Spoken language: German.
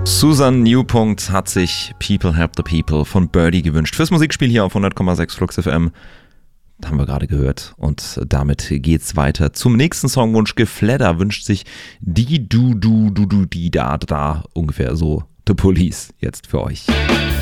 Susan Newpunkt hat sich People Help the People von Birdie gewünscht. Fürs Musikspiel hier auf 100,6 Flux FM. Das haben wir gerade gehört. Und damit geht's weiter zum nächsten Songwunsch. Gefledder wünscht sich die da ungefähr so The Police jetzt für euch.